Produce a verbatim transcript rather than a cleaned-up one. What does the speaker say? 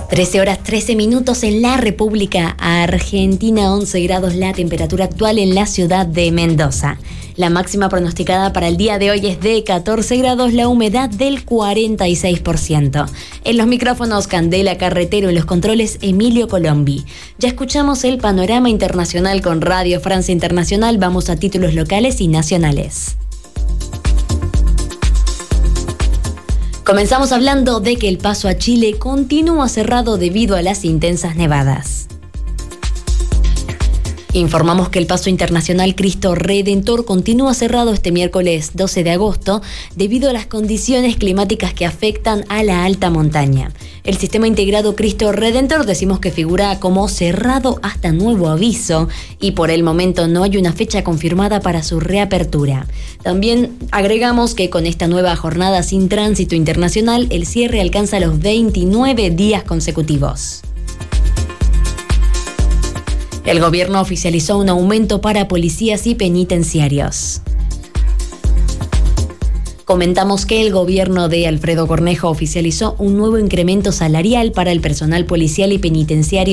trece horas trece minutos en la República Argentina, once grados la temperatura actual en la ciudad de Mendoza. La máxima pronosticada para el día de hoy es de catorce grados, la humedad del cuarenta y seis por ciento. En los micrófonos Candela Carretero, en los controles Emilio Colombi. Ya escuchamos el panorama internacional con Radio Francia Internacional, vamos a títulos locales y nacionales. Comenzamos hablando de que el paso a Chile continúa cerrado debido a las intensas nevadas. Informamos que el paso internacional Cristo Redentor continúa cerrado este miércoles doce de agosto debido a las condiciones climáticas que afectan a la alta montaña. El sistema integrado Cristo Redentor decimos que figura como cerrado hasta nuevo aviso y por el momento no hay una fecha confirmada para su reapertura. También agregamos que con esta nueva jornada sin tránsito internacional el cierre alcanza los veintinueve días consecutivos. El gobierno oficializó un aumento para policías y penitenciarios. Comentamos que el gobierno de Alfredo Cornejo oficializó un nuevo incremento salarial para el personal policial y penitenciario